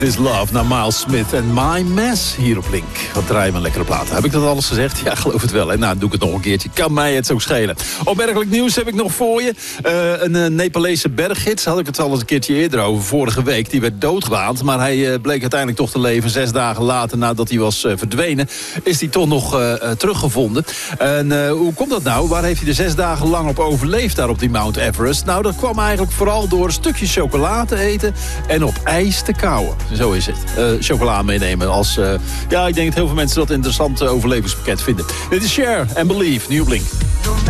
This Love naar Miles Smith en My Mess hier op Link. Wat draaien we een lekkere platen. Heb ik dat alles gezegd? Ja, geloof het wel. Hè? Nou, doe ik het nog een keertje. Kan mij het zo schelen. Opmerkelijk nieuws heb ik nog voor je. Een Nepalese berggids, had ik het al eens een keertje eerder over. Vorige week, die werd doodgewaand. Maar hij bleek uiteindelijk toch te leven. 6 dagen later, nadat hij was verdwenen, is hij toch nog teruggevonden. En hoe komt dat nou? Waar heeft hij er 6 dagen lang op overleefd daar op die Mount Everest? Nou, dat kwam eigenlijk vooral door een stukje chocola te eten en op ijs te kauwen. Zo is het. Chocola meenemen als... ja, ik denk dat heel veel mensen dat een interessant overlevingspakket vinden. Dit is Cher and Believe, nu op Link.